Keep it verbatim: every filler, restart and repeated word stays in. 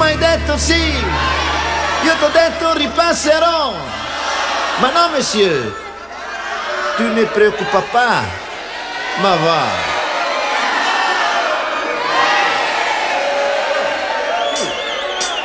hai detto sì, io t'ho detto ripasserò. Ma no monsieur, tu ne preoccupa pas, ma va.